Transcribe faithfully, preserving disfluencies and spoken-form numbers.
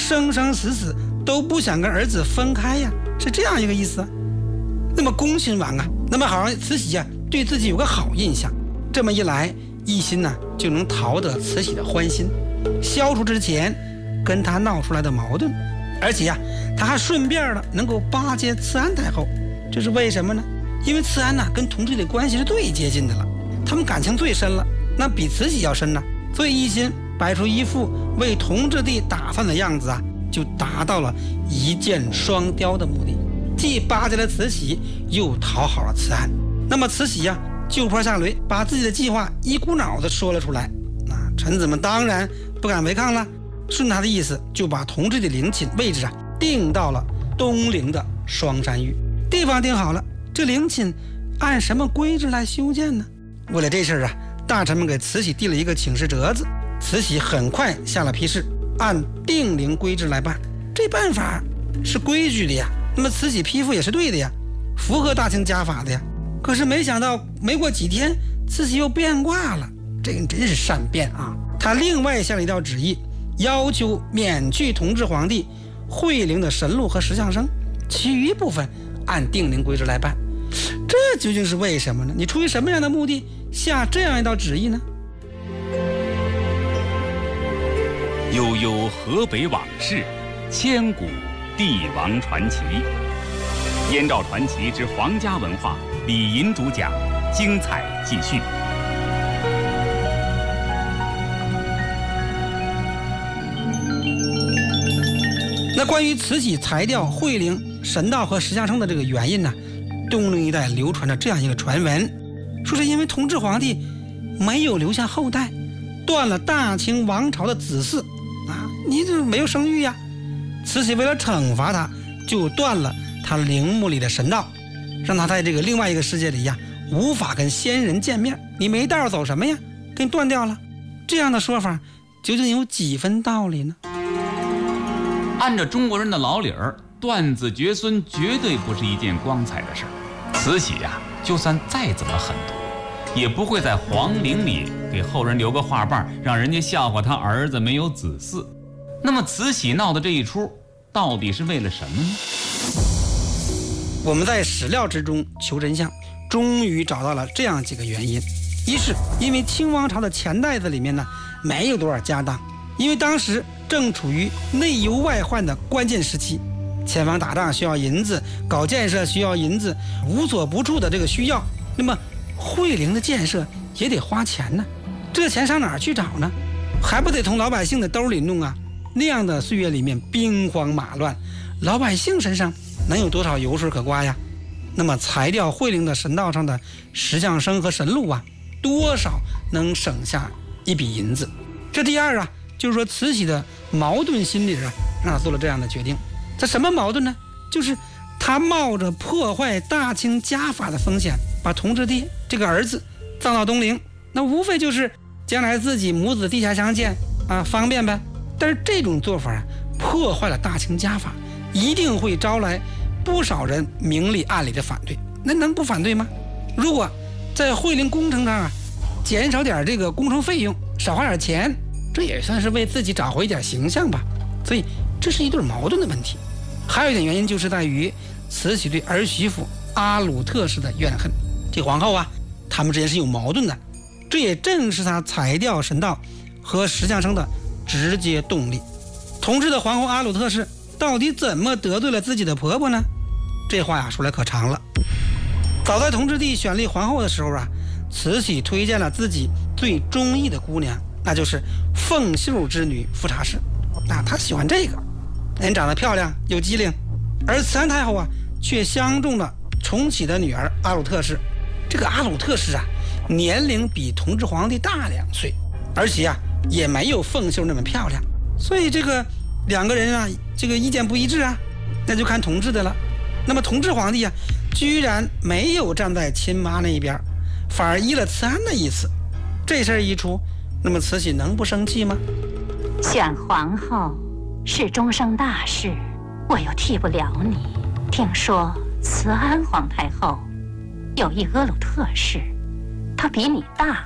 生生死死都不想跟儿子分开呀，是这样一个意思。那么恭亲王啊，那么好让慈禧啊对自己有个好印象，这么一来，奕欣呢就能讨得慈禧的欢心，消除之前跟他闹出来的矛盾，而且呀、啊，他还顺便呢能够巴结慈安太后，这是为什么呢？因为慈安呢跟同治帝的关系是最接近的了，他们感情最深了，那比慈禧要深呢。所以奕欣摆出一副为同治帝打算的样子啊，就达到了一箭双雕的目的，既巴结了慈禧，又讨好了慈安。那么慈禧呀、啊，就坡下驴，把自己的计划一股脑的说了出来。那臣子们当然不敢违抗了，顺他的意思，就把同治的陵寝位置啊定到了东陵的双山峪。地方定好了，这陵寝按什么规制来修建呢？为了这事儿啊，大臣们给慈禧递了一个请示折子，慈禧很快下了批示，按定陵规制来办。这办法是规矩的呀，那么慈禧批复也是对的呀，符合大清家法的呀。可是没想到没过几天，慈禧又变卦了，这个真是善变啊！他另外下了一道旨意，要求免去同治皇帝惠陵的神鹿和石像生，其余部分按定陵规制来办。这究竟是为什么呢？你出于什么样的目的下这样一道旨意呢？ 悠悠河北往事，千古帝王传奇。燕赵传奇之皇家文化，李银主讲，精彩继续。 那关于慈禧裁掉惠陵神道和石像生的这个原因呢，东陵一带流传着这样一个传闻，说是因为同治皇帝没有留下后代，断了大清王朝的子嗣啊，你这没有生育呀。慈禧为了惩罚他，就断了他陵墓里的神道，让他在这个另外一个世界里呀无法跟先人见面。你没道走什么呀？给你断掉了。这样的说法究竟有几分道理呢？ 按照中国人的老理儿，断子绝孙绝对不是一件光彩的事儿。慈禧呀、啊，就算再怎么狠毒，也不会在皇陵里给后人留个画瓣，让人家笑话他儿子没有子嗣。那么慈禧闹的这一出，到底是为了什么呢？ 我们在史料之中求真相，终于找到了这样几个原因。一是因为清王朝的钱袋子里面呢没有多少家当，因为当时正处于内忧外患的关键时期，前方打仗需要银子，搞建设需要银子，无所不处的这个需要，那么惠陵的建设也得花钱呢，这钱上哪儿去找呢？还不得从老百姓的兜里弄啊？那样的岁月里面兵荒马乱，老百姓身上能有多少油水可刮呀？那么裁掉惠陵的神道上的石像生和神鹿啊，多少能省下一笔银子。这第二啊，就是说慈禧的矛盾心理啊，让他做了这样的决定。这什么矛盾呢？就是他冒着破坏大清家法的风险，把同治帝这个儿子葬到东陵，那无非就是将来自己母子地下相见啊，方便呗。但是这种做法啊，破坏了大清家法，一定会招来不少人明里暗里的反对。那能不反对吗？如果在惠陵工程上啊，减少点这个工程费用，少花点钱，这也算是为自己找回一点形象吧。所以这是一对矛盾的问题。还有一点原因就是在于慈禧对儿媳妇阿鲁特氏的怨恨。这皇后啊，他们之间是有矛盾的，这也正是她裁掉神道和石像生的直接动力。同治的皇后阿鲁特氏到底怎么得罪了自己的婆婆呢？这话呀说来可长了。早在同治帝选立皇后的时候啊，慈禧推荐了自己最中意的姑娘，那就是凤秀之女富察氏。那她喜欢这个人，长得漂亮又机灵。而慈安太后啊，却相中了重启的女儿阿鲁特氏。这个阿鲁特氏啊，年龄比同治皇帝大两岁，而且啊也没有凤秀那么漂亮。所以这个两个人啊，这个意见不一致啊，那就看同治的了。那么同治皇帝啊，居然没有站在亲妈那一边，反而依了慈安的意思。这事儿一出，那么慈禧能不生气吗？ 选皇后是终生大事，我又替不了你。听说慈安皇太后有一阿鲁特氏，她比你大，